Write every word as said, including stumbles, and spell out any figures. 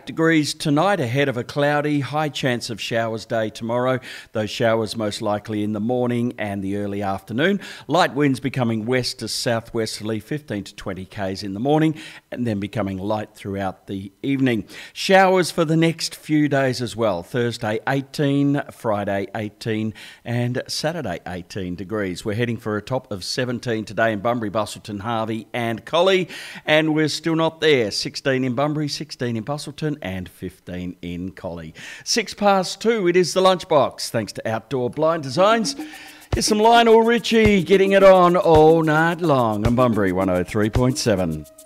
degrees tonight, ahead of a cloudy, high chance of showers day tomorrow. Those showers most likely in the morning and the early afternoon. Light winds becoming west to southwesterly, fifteen to twenty k's in the morning, and then becoming light throughout the evening. Showers for the next few days as well. Thursday eighteen, Friday eighteen, and Saturday eighteen degrees. We're heading for a top of seventeen today in Bunbury, Busselton, Harvey and Collie, and we're still not there. sixteen in Bunbury, sixteen in Busselton and fifteen in Collie. Six past two, it is the Lunchbox, thanks to Outdoor Blind Designs. Here's some Lionel Richie getting it on all night long on Bunbury one oh three point seven.